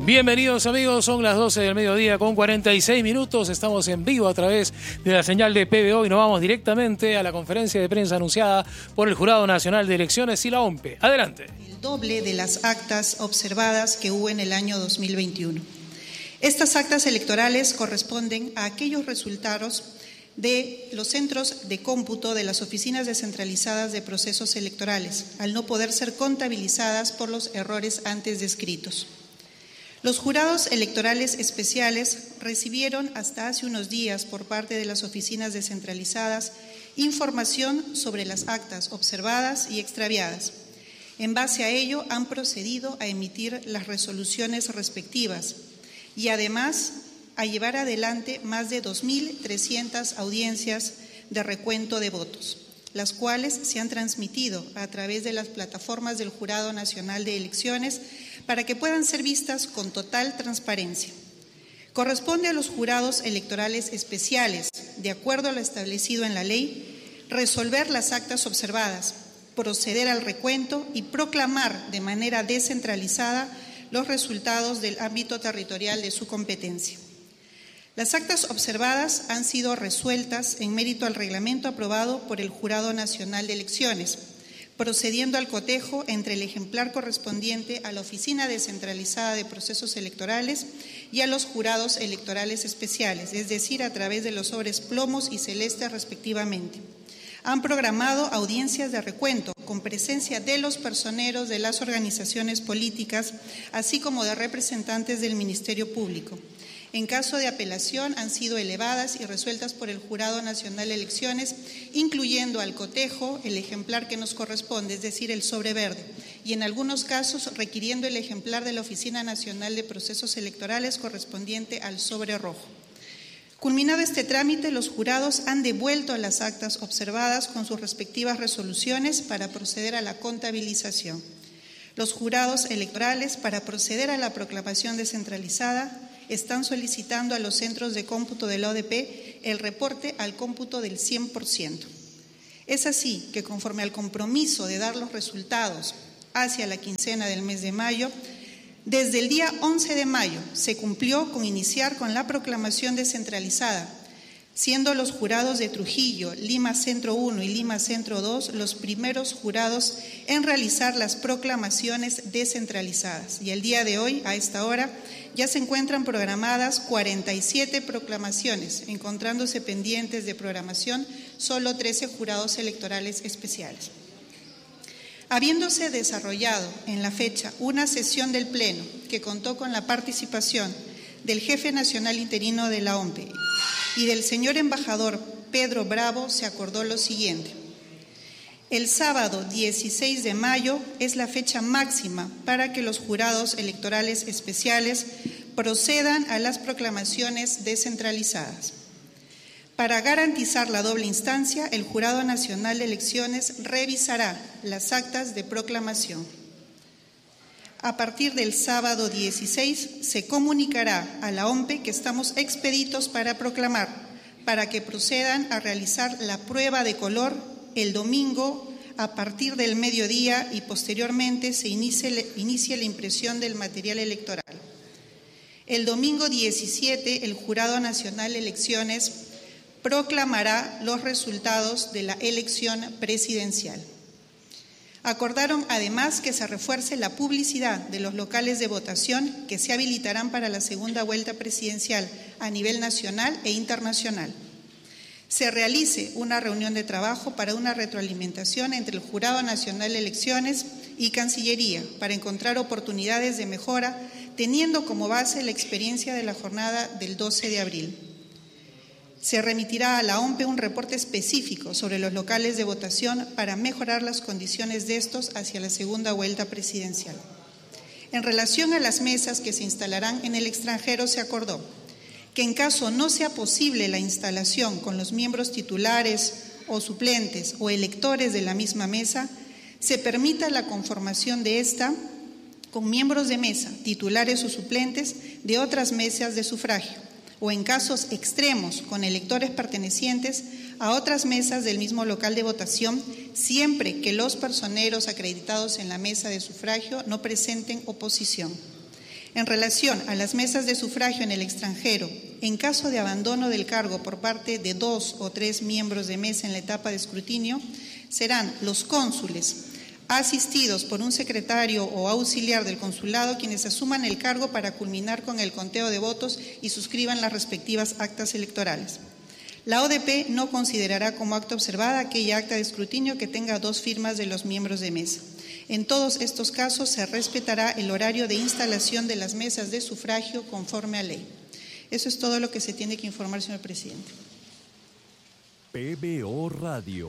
Bienvenidos amigos, son las 12 del mediodía con 46 minutos, estamos en vivo a través de la señal de PBO y nos vamos directamente a la conferencia de prensa anunciada por el Jurado Nacional de Elecciones y la OMPE. Adelante. El doble de las actas observadas que hubo en el año 2021. Estas actas electorales corresponden a aquellos resultados de los centros de cómputo de las oficinas descentralizadas de procesos electorales, al no poder ser contabilizadas por los errores antes descritos. Los jurados electorales especiales recibieron hasta hace unos días por parte de las oficinas descentralizadas información sobre las actas observadas y extraviadas. En base a ello han procedido a emitir las resoluciones respectivas y además a llevar adelante más de 2.300 audiencias de recuento de votos, las cuales se han transmitido a través de las plataformas del Jurado Nacional de Elecciones para que puedan ser vistas con total transparencia. Corresponde a los jurados electorales especiales, de acuerdo a lo establecido en la ley, resolver las actas observadas, proceder al recuento y proclamar de manera descentralizada los resultados del ámbito territorial de su competencia. Las actas observadas han sido resueltas en mérito al reglamento aprobado por el Jurado Nacional de Elecciones, procediendo al cotejo entre el ejemplar correspondiente a la Oficina Descentralizada de Procesos Electorales y a los jurados electorales especiales, es decir, a través de los sobres plomos y celestes respectivamente. Han programado audiencias de recuento con presencia de los personeros de las organizaciones políticas, así como de representantes del Ministerio Público. En caso de apelación han sido elevadas y resueltas por el Jurado Nacional de Elecciones, incluyendo al cotejo el ejemplar que nos corresponde, es decir, el sobre verde, y en algunos casos requiriendo el ejemplar de la Oficina Nacional de Procesos Electorales correspondiente al sobre rojo. Culminado este trámite, los jurados han devuelto las actas observadas con sus respectivas resoluciones para proceder a la contabilización. Los jurados electorales, para proceder a la proclamación descentralizada, están solicitando a los centros de cómputo de la ODP el reporte al cómputo del 100%. Es así que, conforme al compromiso de dar los resultados hacia la quincena del mes de mayo, desde el día 11 de mayo se cumplió con iniciar con la proclamación descentralizada, siendo los jurados de Trujillo, Lima Centro 1 y Lima Centro 2 los primeros jurados en realizar las proclamaciones descentralizadas. Y el día de hoy, a esta hora, ya se encuentran programadas 47 proclamaciones, encontrándose pendientes de programación solo 13 jurados electorales especiales. Habiéndose desarrollado en la fecha una sesión del Pleno que contó con la participación del jefe nacional interino de la OMPE y del señor embajador Pedro Bravo, se acordó lo siguiente. El sábado 16 de mayo es la fecha máxima para que los jurados electorales especiales procedan a las proclamaciones descentralizadas. Para garantizar la doble instancia, el Jurado Nacional de Elecciones revisará las actas de proclamación. A partir del sábado 16 se comunicará a la OMPE que estamos expeditos para proclamar, para que procedan a realizar la prueba de color el domingo a partir del mediodía y posteriormente se inicie la impresión del material electoral. El domingo 17 el Jurado Nacional de Elecciones proclamará los resultados de la elección presidencial. Acordaron además que se refuerce la publicidad de los locales de votación que se habilitarán para la segunda vuelta presidencial a nivel nacional e internacional. Se realice una reunión de trabajo para una retroalimentación entre el Jurado Nacional de Elecciones y Cancillería para encontrar oportunidades de mejora, teniendo como base la experiencia de la jornada del 12 de abril. Se remitirá a la OMPE un reporte específico sobre los locales de votación para mejorar las condiciones de estos hacia la segunda vuelta presidencial. En relación a las mesas que se instalarán en el extranjero, se acordó que en caso no sea posible la instalación con los miembros titulares o suplentes o electores de la misma mesa, se permita la conformación de esta con miembros de mesa, titulares o suplentes de otras mesas de sufragio, o en casos extremos con electores pertenecientes a otras mesas del mismo local de votación, siempre que los personeros acreditados en la mesa de sufragio no presenten oposición. En relación a las mesas de sufragio en el extranjero, en caso de abandono del cargo por parte de 2 o 3 miembros de mesa en la etapa de escrutinio, serán los cónsules, asistidos por un secretario o auxiliar del consulado, quienes asuman el cargo para culminar con el conteo de votos y suscriban las respectivas actas electorales. La ODP no considerará como acta observada aquella acta de escrutinio que tenga 2 firmas de los miembros de mesa. En todos estos casos se respetará el horario de instalación de las mesas de sufragio conforme a ley. Eso es todo lo que se tiene que informar, señor presidente. PBO Radio.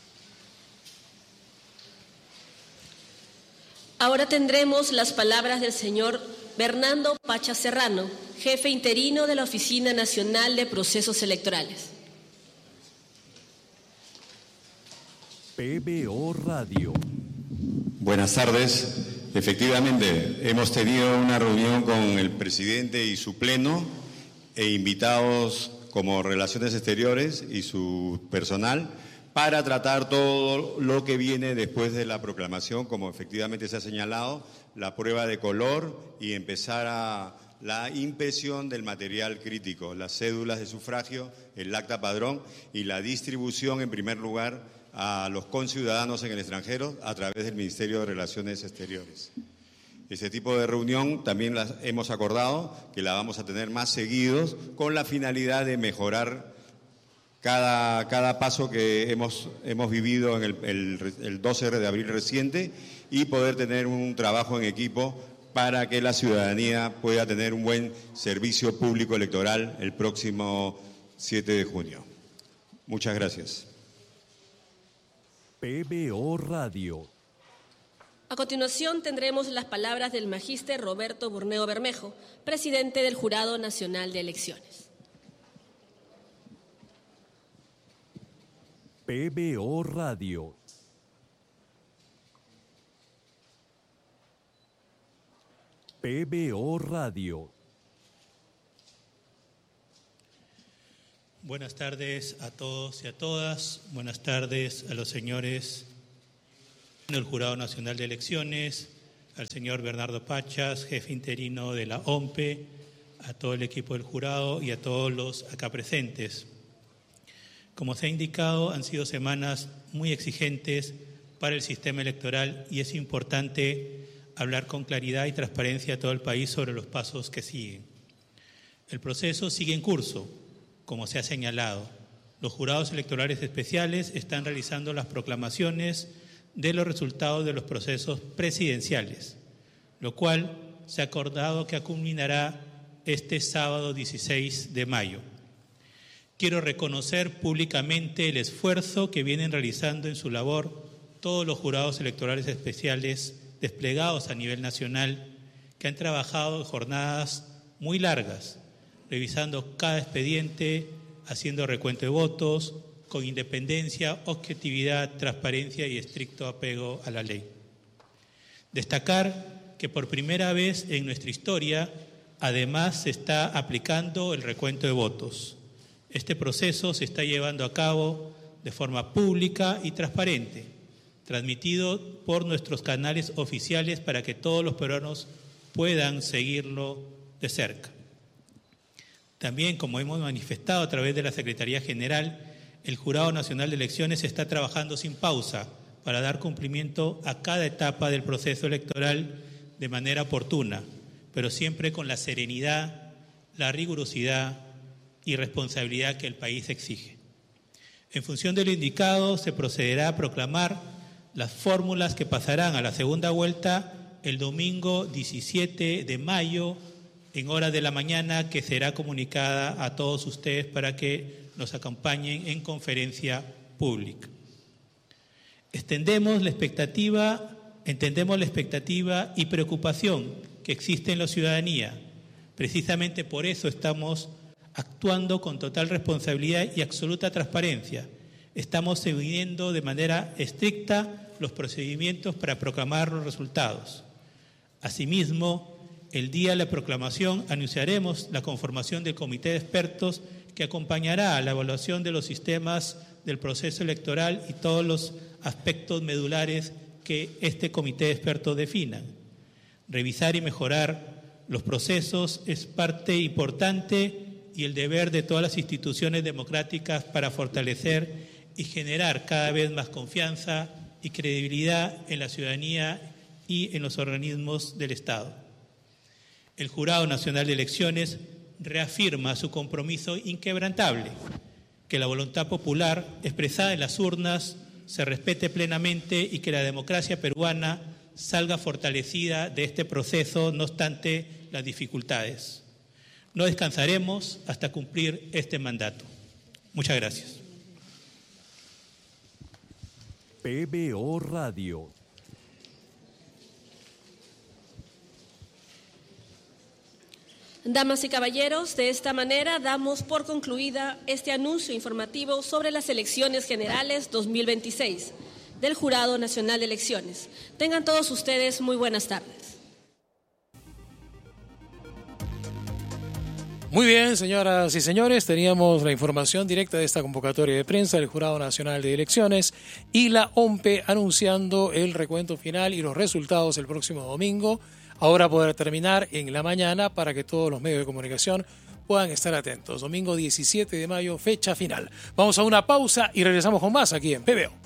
Ahora tendremos las palabras del señor Bernardo Pacha Serrano, jefe interino de la Oficina Nacional de Procesos Electorales. PBO Radio. Buenas tardes. Efectivamente, hemos tenido una reunión con el presidente y su pleno e invitados como Relaciones Exteriores y su personal para tratar todo lo que viene después de la proclamación, como efectivamente se ha señalado, la prueba de color y empezar a la impresión del material crítico, las cédulas de sufragio, el acta padrón y la distribución, en primer lugar, a los conciudadanos en el extranjero a través del Ministerio de Relaciones Exteriores. Ese tipo de reunión también la hemos acordado que la vamos a tener más seguidos con la finalidad de mejorar cada paso que hemos vivido en el 12 de abril reciente y poder tener un trabajo en equipo para que la ciudadanía pueda tener un buen servicio público electoral el próximo 7 de junio. Muchas gracias. PBO Radio. A continuación tendremos las palabras del magíster Roberto Burneo Bermejo, presidente del Jurado Nacional de Elecciones. PBO Radio. PBO Radio. Buenas tardes a todos y a todas. Buenas tardes a los señores del Jurado Nacional de Elecciones, al señor Bernardo Pachas, jefe interino de la OMPE, a todo el equipo del jurado y a todos los acá presentes. Como se ha indicado, han sido semanas muy exigentes para el sistema electoral y es importante hablar con claridad y transparencia a todo el país sobre los pasos que siguen. El proceso sigue en curso, como se ha señalado. Los jurados electorales especiales están realizando las proclamaciones de los resultados de los procesos presidenciales, lo cual se ha acordado que culminará este sábado 16 de mayo. Quiero reconocer públicamente el esfuerzo que vienen realizando en su labor todos los jurados electorales especiales desplegados a nivel nacional, que han trabajado en jornadas muy largas, revisando cada expediente, haciendo recuento de votos, con independencia, objetividad, transparencia y estricto apego a la ley. Destacar que por primera vez en nuestra historia, además, se está aplicando el recuento de votos. Este proceso se está llevando a cabo de forma pública y transparente, transmitido por nuestros canales oficiales para que todos los peruanos puedan seguirlo de cerca. También, como hemos manifestado a través de la Secretaría General, el Jurado Nacional de Elecciones está trabajando sin pausa para dar cumplimiento a cada etapa del proceso electoral de manera oportuna, pero siempre con la serenidad, la rigurosidad y responsabilidad que el país exige. En función de lo indicado, se procederá a proclamar las fórmulas que pasarán a la segunda vuelta el domingo 17 de mayo en horas de la mañana, que será comunicada a todos ustedes para que nos acompañen en conferencia pública. Entendemos la expectativa y preocupación que existe en la ciudadanía. Precisamente por eso estamos actuando con total responsabilidad y absoluta transparencia. Estamos siguiendo de manera estricta los procedimientos para proclamar los resultados. Asimismo, el día de la proclamación anunciaremos la conformación del comité de expertos que acompañará a la evaluación de los sistemas del proceso electoral y todos los aspectos medulares que este comité de expertos defina. Revisar y mejorar los procesos es parte importante y el deber de todas las instituciones democráticas para fortalecer y generar cada vez más confianza y credibilidad en la ciudadanía y en los organismos del Estado. El Jurado Nacional de Elecciones reafirma su compromiso inquebrantable, que la voluntad popular expresada en las urnas se respete plenamente y que la democracia peruana salga fortalecida de este proceso, no obstante las dificultades. No descansaremos hasta cumplir este mandato. Muchas gracias. PBO Radio. Damas y caballeros, de esta manera damos por concluida este anuncio informativo sobre las elecciones generales 2026 del Jurado Nacional de Elecciones. Tengan todos ustedes muy buenas tardes. Muy bien, señoras y señores, teníamos la información directa de esta convocatoria de prensa del Jurado Nacional de Elecciones y la OMPE anunciando el recuento final y los resultados el próximo domingo. Ahora poder terminar en la mañana para que todos los medios de comunicación puedan estar atentos. Domingo 17 de mayo, fecha final. Vamos a una pausa y regresamos con más aquí en PBO.